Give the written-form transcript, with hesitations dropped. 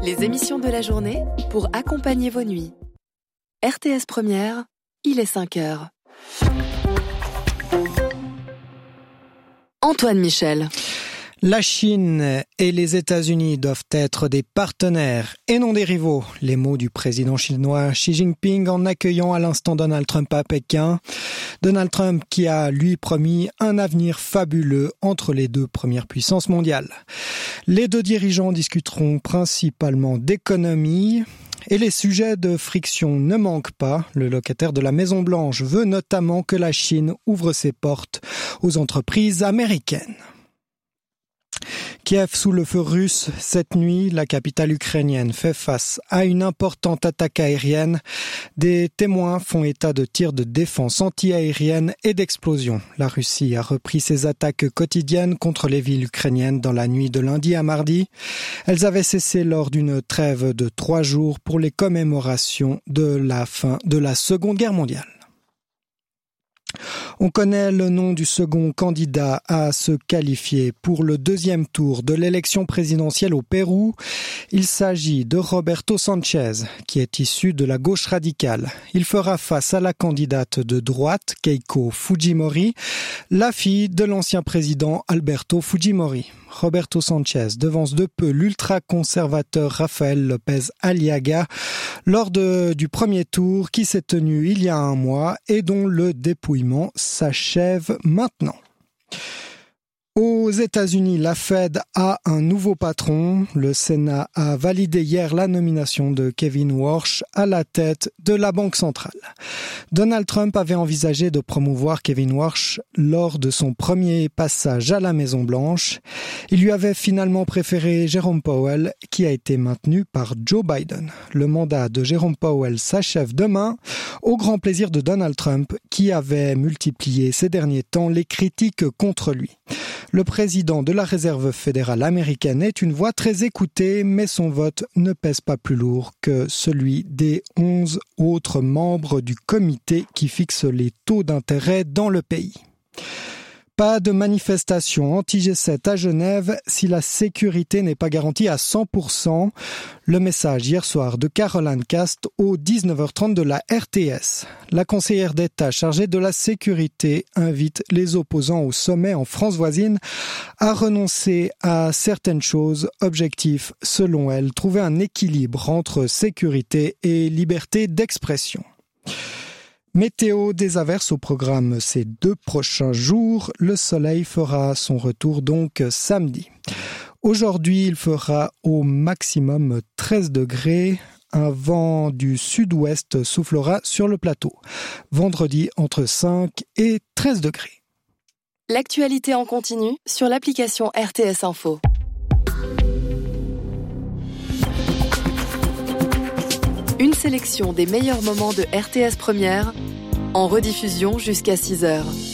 Les émissions de la journée pour accompagner vos nuits. RTS Première, il est 5 heures. Antoine Michel. La Chine et les États-Unis doivent être des partenaires et non des rivaux. Les mots du président chinois Xi Jinping en accueillant à l'instant Donald Trump à Pékin. Donald Trump qui a, lui, promis un avenir fabuleux entre les deux premières puissances mondiales. Les deux dirigeants discuteront principalement d'économie. Et les sujets de friction ne manquent pas. Le locataire de la Maison-Blanche veut notamment que la Chine ouvre ses portes aux entreprises américaines. Kiev sous le feu russe. Cette nuit, la capitale ukrainienne fait face à une importante attaque aérienne. Des témoins font état de tirs de défense anti-aérienne et d'explosions. La Russie a repris ses attaques quotidiennes contre les villes ukrainiennes dans la nuit de lundi à mardi. Elles avaient cessé lors d'une trêve de 3 jours pour les commémorations de la fin de la Seconde Guerre mondiale. On connaît le nom du second candidat à se qualifier pour le deuxième tour de l'élection présidentielle au Pérou. Il s'agit de Roberto Sanchez, qui est issu de la gauche radicale. Il fera face à la candidate de droite, Keiko Fujimori, la fille de l'ancien président Alberto Fujimori. Roberto Sanchez devance de peu l'ultra-conservateur Rafael López Aliaga lors du premier tour qui s'est tenu il y a un mois et dont le dépouillement s'achève maintenant. Aux États-Unis, la Fed a un nouveau patron. Le Sénat a validé hier la nomination de Kevin Warsh à la tête de la Banque centrale. Donald Trump avait envisagé de promouvoir Kevin Warsh lors de son premier passage à la Maison-Blanche. Il lui avait finalement préféré Jerome Powell, qui a été maintenu par Joe Biden. Le mandat de Jerome Powell s'achève demain, au grand plaisir de Donald Trump, qui avait multiplié ces derniers temps les critiques contre lui. Le président de la Réserve fédérale américaine est une voix très écoutée, mais son vote ne pèse pas plus lourd que celui des 11 autres membres du comité qui fixe les taux d'intérêt dans le pays. Pas de manifestation anti-G7 à Genève si la sécurité n'est pas garantie à 100%. Le message hier soir de Caroline Cast au 19h30 de la RTS. La conseillère d'État chargée de la sécurité invite les opposants au sommet en France voisine à renoncer à certaines choses. Objectif, selon elle, trouver un équilibre entre sécurité et liberté d'expression. Météo, des averses au programme ces 2 prochains jours. Le soleil fera son retour donc samedi. Aujourd'hui, il fera au maximum 13 degrés. Un vent du sud-ouest soufflera sur le plateau. Vendredi, entre 5 et 13 degrés. L'actualité en continu sur l'application RTS Info. Une sélection des meilleurs moments de RTS Première, en rediffusion jusqu'à 6 heures.